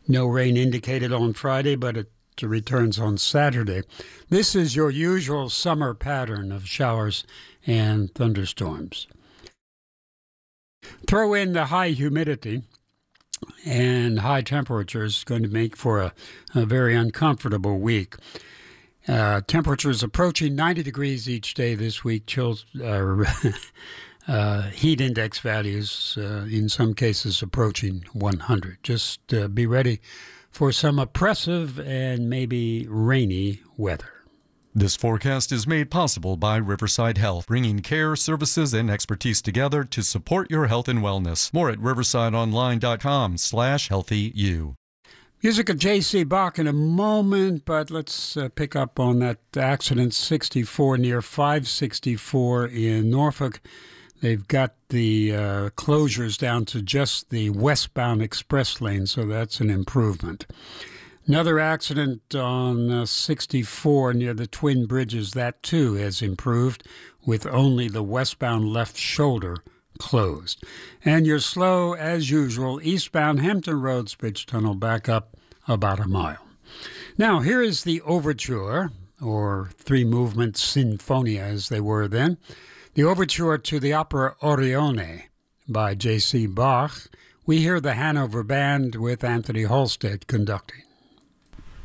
No rain indicated on Friday, but it returns on Saturday. This is your usual summer pattern of showers and thunderstorms. Throw in the high humidity and high temperatures, going to make for a very uncomfortable week. Temperatures approaching 90 degrees each day this week. Heat index values, in some cases, approaching 100. Just be ready for some oppressive and maybe rainy weather. This forecast is made possible by Riverside Health, bringing care, services, and expertise together to support your health and wellness. More at riversideonline.com/healthyu. Music of J.C. Bach in a moment, but let's pick up on that accident 64 near 564 in Norfolk. They've got the closures down to just the westbound express lane, so that's an improvement. Another accident on 64 near the Twin Bridges, that too has improved with only the westbound left shoulder closed. And you're slow, as usual, eastbound Hampton Roads Bridge Tunnel back up about a mile. Now, here is the overture, or three-movement sinfonia as they were then, the overture to the opera Orione by J.C. Bach. We hear the Hanover Band with Anthony Halstead conducting.